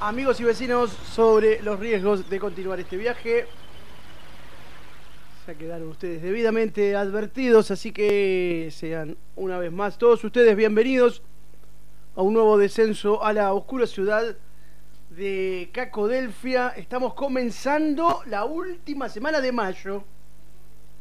amigos y vecinos, sobre los riesgos de continuar este viaje. Ya quedaron ustedes debidamente advertidos, así que sean una vez más todos ustedes bienvenidos a un nuevo descenso a la oscura ciudad de Cacodelfia. Estamos comenzando la última semana de mayo.